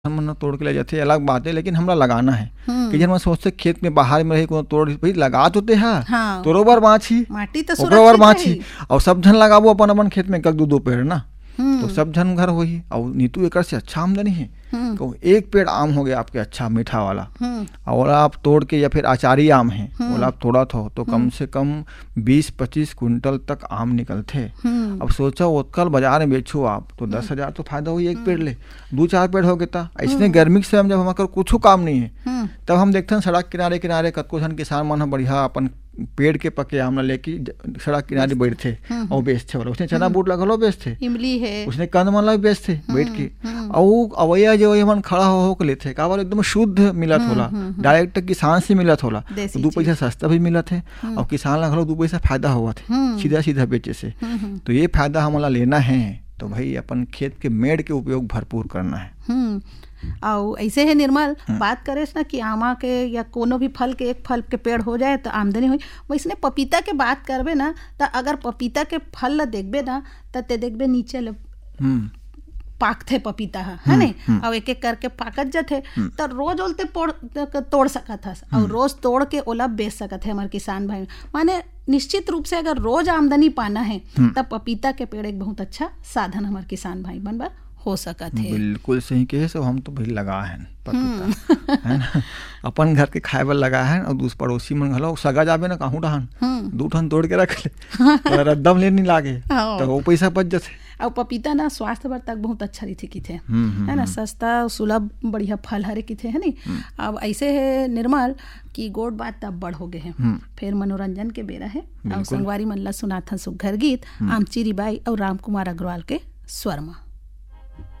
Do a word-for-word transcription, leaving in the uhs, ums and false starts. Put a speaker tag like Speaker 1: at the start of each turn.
Speaker 1: मन तोड़ के ले जाते अलग बात है, लेकिन हमरा लगाना है कि जन मैं सोचते खेत में बाहर में रही को तोड़ भाई लगा तो ते है
Speaker 2: हाँ।
Speaker 1: तोरोबर बाछी
Speaker 2: माटी तो
Speaker 1: ओकरो बार बाछी और सब जन लगाबो अपन अपन खेत में कक दो दो पेड़ ना, तो सब जन घर होही और नीतू एकर से अच्छा आमदनी है। तो एक पेड़ आम हो गया आपके अच्छा मीठा वाला, और आप तोड़ के या फिर आचारी आम है बोला आप तोड़ा तो तो कम से कम बीस पच्चीस कुंटल तक आम निकलते। अब सोचो उत्कल बाजार में बेचो आप तो दस हजार तो फायदा हुई एक पेड़ ले, दो चार पेड़ हो गया। ऐसने गर्मी से हम जब हमारे कुछ काम नहीं है तब हम देखते हैं सड़क किनारे किनारे कतको जन किसान मन बढ़िया अपन पेड़ के पके आम लेके सड़क किनारे बैठते और बेचते वाला, उसने चना बूट लगलो बेचते, इमली है उसने कंद मन बेचते बैठ के, और अवैया जो मन खड़ा हो हो के लेते का बोले एकदम शुद्ध मिलत होला, डायरेक्ट किसान से मिलत होला, तो दो पैसा सस्ता भी मिलत है और किसान लगलो दो पैसा फायदा हुआ थे सीधा सीधा बेचे से। तो ये फायदा हमारा लेना है तो भाई अपन खेत के मेड़ के उपयोग भरपूर करना है।
Speaker 2: और ऐसे है निर्मल बात करे ना कि आमा के या कोनो भी फल के एक फल के पेड़ हो जाए तो आमदनी हुई, वैसने पपीता के बात करबे ना तो अगर पपीता के फल ला देखबे ना तो ते देखबे नीचे ले पाकथे पपीता है है नहीं, और एक एक करके पाकत जाते तो रोज ओलते तोड़ सकत हस और रोज तोड़ के ओला बेच सकत है हमारे किसान भाई। माने निश्चित रूप से अगर रोज आमदनी पाना है तब पपीता के पेड़ एक बहुत अच्छा साधन हमारे किसान भाई बनबा हो सकत है।
Speaker 1: बिल्कुल सही कहे सो हम तो भाई लगा है पपीता है ना अपन घर के खाए बर लगा है और दूसरे पड़ोसी मन घलो सगा जाबे ना कहूँ डहान दू ठन तोड़ के रख ले रद्दम ले नहीं लागे तो वो पैसा बच जाते।
Speaker 2: और पपीता ना स्वास्थ्य बर तक बहुत अच्छा रही की थे है ना, सस्ता सुलभ बढ़िया फल हरे की थे है नहीं। अब ऐसे है निर्मल की गोड बात तब बड़ हो गए हैं, फिर मनोरंजन के बेरा है और संगवारी मन ला सुनाथा सुघर गीत आमची रिबाई और राम कुमार अग्रवाल के स्वर में।